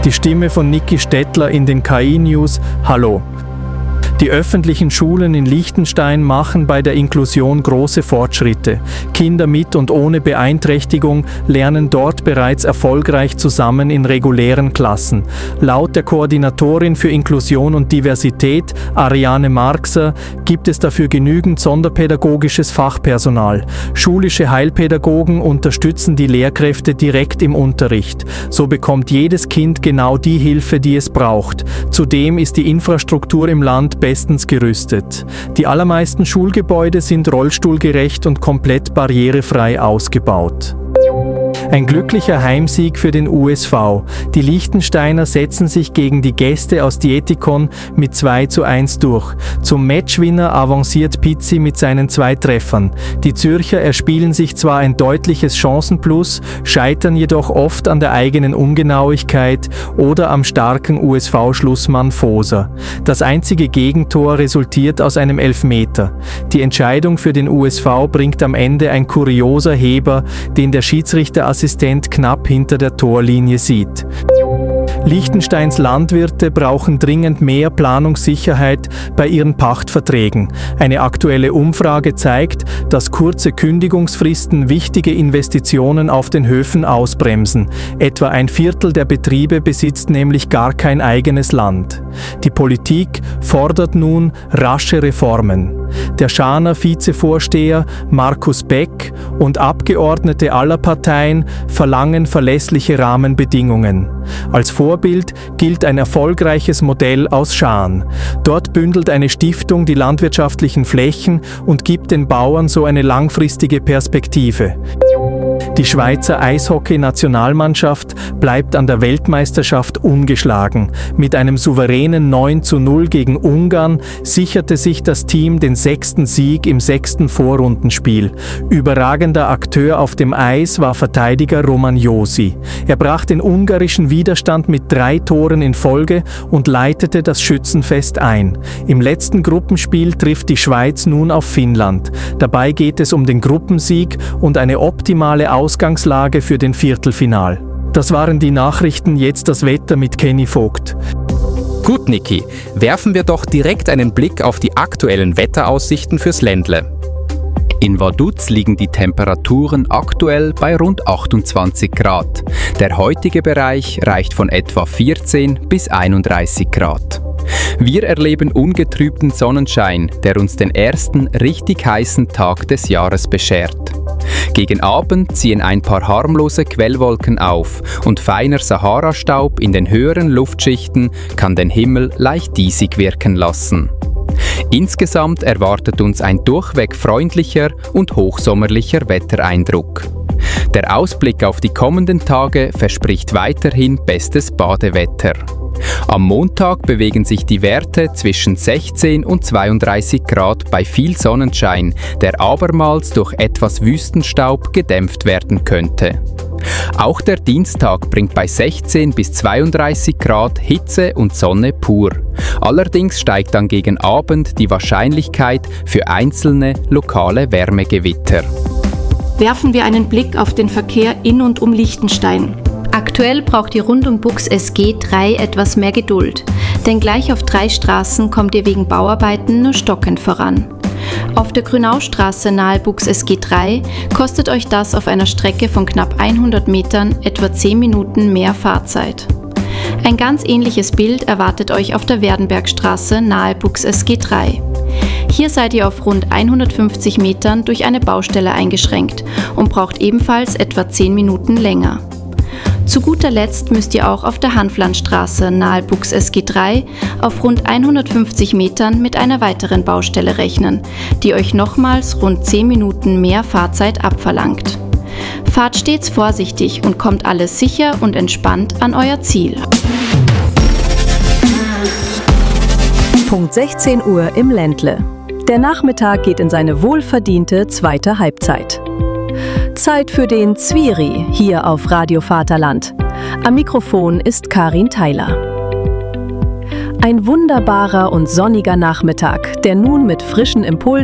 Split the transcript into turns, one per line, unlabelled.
Die Stimme von Niki Stettler in den KI-News. Hallo. Die öffentlichen Schulen in Liechtenstein machen bei der Inklusion große Fortschritte. Kinder mit und ohne Beeinträchtigung lernen dort bereits erfolgreich zusammen in regulären Klassen. Laut der Koordinatorin für Inklusion und Diversität, Ariane Marxer, gibt es dafür genügend sonderpädagogisches Fachpersonal. Schulische Heilpädagogen unterstützen die Lehrkräfte direkt im Unterricht. So bekommt jedes Kind genau die Hilfe, die es braucht. Zudem ist die Infrastruktur im Land bestens gerüstet. Die allermeisten Schulgebäude sind rollstuhlgerecht und komplett barrierefrei ausgebaut. Ein glücklicher Heimsieg für den USV. Die Liechtensteiner setzen sich gegen die Gäste aus Dietikon mit 2:1 durch. Zum Matchwinner avanciert Pizzi mit seinen 2 Treffern. Die Zürcher erspielen sich zwar ein deutliches Chancenplus, scheitern jedoch oft an der eigenen Ungenauigkeit oder am starken USV-Schlussmann Foser. Das einzige Gegentor resultiert aus einem Elfmeter. Die Entscheidung für den USV bringt am Ende ein kurioser Heber, den der Schiedsrichterassistent knapp hinter der Torlinie sieht. Liechtensteins Landwirte brauchen dringend mehr Planungssicherheit bei ihren Pachtverträgen. Eine aktuelle Umfrage zeigt, dass kurze Kündigungsfristen wichtige Investitionen auf den Höfen ausbremsen. Etwa ein Viertel der Betriebe besitzt nämlich gar kein eigenes Land. Die Politik fordert nun rasche Reformen. Der Schaaner Vizevorsteher Markus Beck und Abgeordnete aller Parteien verlangen verlässliche Rahmenbedingungen. Als Vorbild gilt ein erfolgreiches Modell aus Schaan. Dort bündelt eine Stiftung die landwirtschaftlichen Flächen und gibt den Bauern so eine langfristige Perspektive. Die Schweizer Eishockey-Nationalmannschaft bleibt an der Weltmeisterschaft ungeschlagen. Mit einem souveränen 9:0 gegen Ungarn sicherte sich das Team den 6. Sieg im 6. Vorrundenspiel. Überragender Akteur auf dem Eis war Verteidiger Roman Josi. Er brach den ungarischen Widerstand mit 3 Toren in Folge und leitete das Schützenfest ein. Im letzten Gruppenspiel trifft die Schweiz nun auf Finnland. Dabei geht es um den Gruppensieg und eine optimale Ausgangslage für den Viertelfinal. Das waren die Nachrichten, jetzt das Wetter mit Kenny Vogt.
Gut, Niki, werfen wir doch direkt einen Blick auf die aktuellen Wetteraussichten fürs Ländle. In Vaduz liegen die Temperaturen aktuell bei rund 28 Grad. Der heutige Bereich reicht von etwa 14 bis 31 Grad. Wir erleben ungetrübten Sonnenschein, der uns den ersten richtig heißen Tag des Jahres beschert. Gegen Abend ziehen ein paar harmlose Quellwolken auf und feiner Sahara-Staub in den höheren Luftschichten kann den Himmel leicht diesig wirken lassen. Insgesamt erwartet uns ein durchweg freundlicher und hochsommerlicher Wettereindruck. Der Ausblick auf die kommenden Tage verspricht weiterhin bestes Badewetter. Am Montag bewegen sich die Werte zwischen 16 und 32 Grad bei viel Sonnenschein, der abermals durch etwas Wüstenstaub gedämpft werden könnte. Auch der Dienstag bringt bei 16 bis 32 Grad Hitze und Sonne pur. Allerdings steigt dann gegen Abend die Wahrscheinlichkeit für einzelne lokale Wärmegewitter.
Werfen wir einen Blick auf den Verkehr in und um Liechtenstein. Aktuell braucht die Rundung Bux SG 3 etwas mehr Geduld, denn gleich auf 3 Straßen kommt ihr wegen Bauarbeiten nur stockend voran. Auf der Grünaustraße nahe Bux SG 3 kostet euch das auf einer Strecke von knapp 100 Metern etwa 10 Minuten mehr Fahrzeit. Ein ganz ähnliches Bild erwartet euch auf der Werdenbergstraße nahe Bux SG 3. Hier seid ihr auf rund 150 Metern durch eine Baustelle eingeschränkt und braucht ebenfalls etwa 10 Minuten länger. Zu guter Letzt müsst ihr auch auf der Hanflandstraße nahe Bux SG 3 auf rund 150 Metern mit einer weiteren Baustelle rechnen, die euch nochmals rund 10 Minuten mehr Fahrzeit abverlangt. Fahrt stets vorsichtig und kommt alles sicher und entspannt an euer Ziel.
Punkt 16 Uhr im Ländle. Der Nachmittag geht in seine wohlverdiente zweite Halbzeit. Zeit für den Zwiri hier auf Radio Vaterland. Am Mikrofon ist Karin Theiler. Ein wunderbarer und sonniger Nachmittag, der nun mit frischen Impulsen